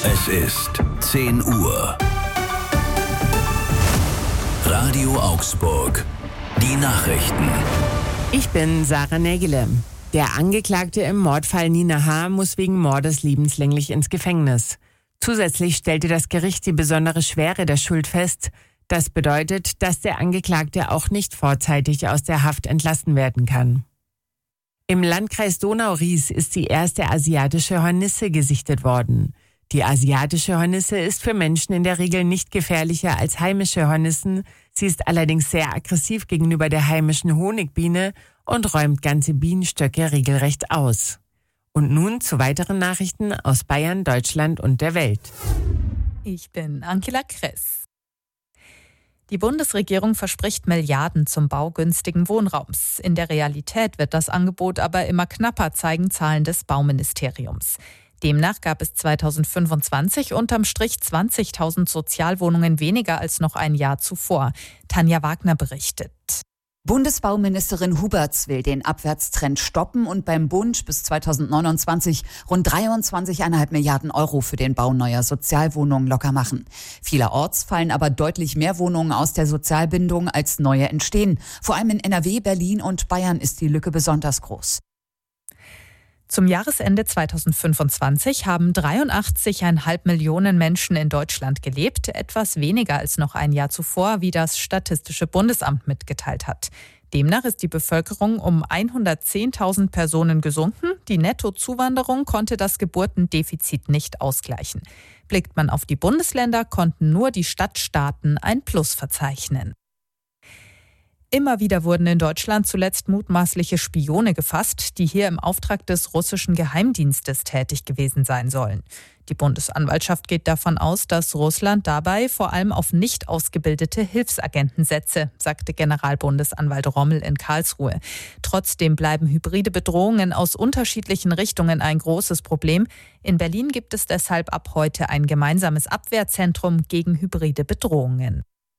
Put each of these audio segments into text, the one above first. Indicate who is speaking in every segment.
Speaker 1: Es ist 10 Uhr. Radio Augsburg. Die Nachrichten.
Speaker 2: Ich bin Sarah Nägele. Der Angeklagte im Mordfall Nina H. muss wegen Mordes lebenslänglich ins Gefängnis. Zusätzlich stellte das Gericht die besondere Schwere der Schuld fest. Das bedeutet, dass der Angeklagte auch nicht vorzeitig aus der Haft entlassen werden kann. Im Landkreis Donau-Ries ist die erste asiatische Hornisse gesichtet worden. Die asiatische Hornisse ist für Menschen in der Regel nicht gefährlicher als heimische Hornissen. Sie ist allerdings sehr aggressiv gegenüber der heimischen Honigbiene und räumt ganze Bienenstöcke regelrecht aus. Und nun zu weiteren Nachrichten aus Bayern, Deutschland und der Welt.
Speaker 3: Ich bin Angela Kress. Die Bundesregierung verspricht Milliarden zum Bau günstigen Wohnraums. In der Realität wird das Angebot aber immer knapper, zeigen Zahlen des Bauministeriums. Demnach gab es 2025 unterm Strich 20.000 Sozialwohnungen weniger als noch ein Jahr zuvor. Tanja Wagner berichtet.
Speaker 4: Bundesbauministerin Huberts will den Abwärtstrend stoppen und beim Bund bis 2029 rund 23,5 Milliarden Euro für den Bau neuer Sozialwohnungen locker machen. Vielerorts fallen aber deutlich mehr Wohnungen aus der Sozialbindung als neue entstehen. Vor allem in NRW, Berlin und Bayern ist die Lücke besonders groß.
Speaker 3: Zum Jahresende 2025 haben 83,5 Millionen Menschen in Deutschland gelebt, etwas weniger als noch ein Jahr zuvor, wie das Statistische Bundesamt mitgeteilt hat. Demnach ist die Bevölkerung um 110.000 Personen gesunken. Die Nettozuwanderung konnte das Geburtendefizit nicht ausgleichen. Blickt man auf die Bundesländer, konnten nur die Stadtstaaten ein Plus verzeichnen. Immer wieder wurden in Deutschland zuletzt mutmaßliche Spione gefasst, die hier im Auftrag des russischen Geheimdienstes tätig gewesen sein sollen. Die Bundesanwaltschaft geht davon aus, dass Russland dabei vor allem auf nicht ausgebildete Hilfsagenten setze, sagte Generalbundesanwalt Rommel in Karlsruhe. Trotzdem bleiben hybride Bedrohungen aus unterschiedlichen Richtungen ein großes Problem. In Berlin gibt es deshalb ab heute ein gemeinsames Abwehrzentrum gegen hybride Bedrohungen.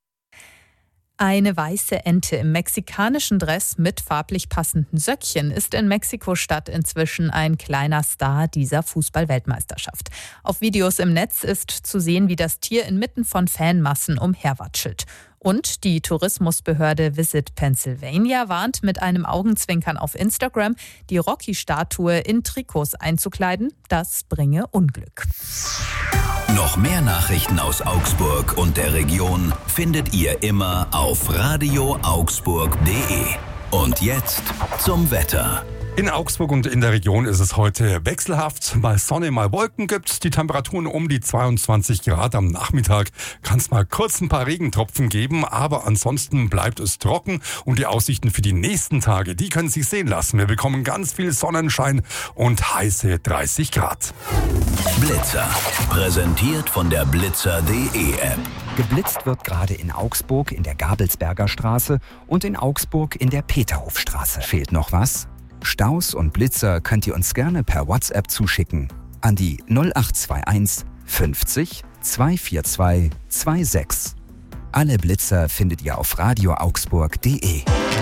Speaker 3: Eine weiße Ente im mexikanischen Dress mit farblich passenden Söckchen ist in Mexiko-Stadt inzwischen ein kleiner Star dieser Fußball-Weltmeisterschaft. Auf Videos im Netz ist zu sehen, wie das Tier inmitten von Fanmassen umherwatschelt. Und die Tourismusbehörde Visit Pennsylvania warnt mit einem Augenzwinkern auf Instagram, die Rocky-Statue in Trikots einzukleiden. Das bringe Unglück.
Speaker 1: Noch mehr Nachrichten aus Augsburg und der Region findet ihr immer auf radioaugsburg.de. Und jetzt zum Wetter.
Speaker 5: In Augsburg und in der Region ist es heute wechselhaft. Mal Sonne, mal Wolken gibt's. Die Temperaturen um die 22 Grad am Nachmittag. Kann es mal kurz ein paar Regentropfen geben, aber ansonsten bleibt es trocken. Und die Aussichten für die nächsten Tage, die können sich sehen lassen. Wir bekommen ganz viel Sonnenschein und heiße 30 Grad.
Speaker 1: Blitzer. Präsentiert von der Blitzer.de App.
Speaker 6: Geblitzt wird gerade in Augsburg in der Gabelsberger Straße und in Augsburg in der Peterhofstraße. Fehlt noch was? Staus und Blitzer könnt ihr uns gerne per WhatsApp zuschicken an die 0821 50 242 26. Alle Blitzer findet ihr auf radioaugsburg.de.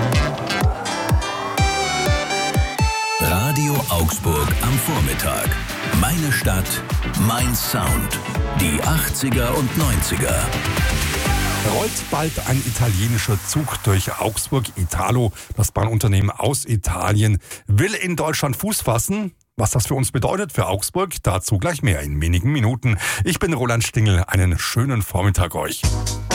Speaker 1: Radio Augsburg am Vormittag. Meine Stadt, mein Sound. Die 80er und 90er.
Speaker 5: Rollt bald ein italienischer Zug durch Augsburg. Italo, das Bahnunternehmen aus Italien, will in Deutschland Fuß fassen. Was das für uns bedeutet, für Augsburg, dazu gleich mehr in wenigen Minuten. Ich bin Roland Stingel, einen schönen Vormittag euch.